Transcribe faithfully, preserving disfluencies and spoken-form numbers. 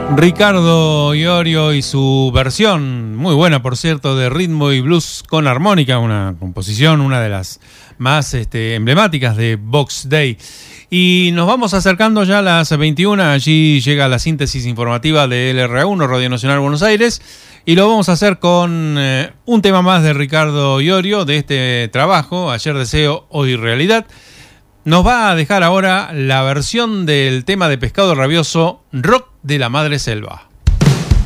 Ricardo Iorio y su versión, muy buena por cierto, de ritmo y blues con armónica, una composición, una de las más este, emblemáticas de Box Day. Y nos vamos acercando ya a las veintiuna, allí llega la síntesis informativa de L R A uno, Radio Nacional Buenos Aires, y lo vamos a hacer con eh, un tema más de Ricardo Iorio, de este trabajo, Ayer Deseo, Hoy Realidad. Nos va a dejar ahora la versión del tema de Pescado Rabioso, Rock de la Madre Selva.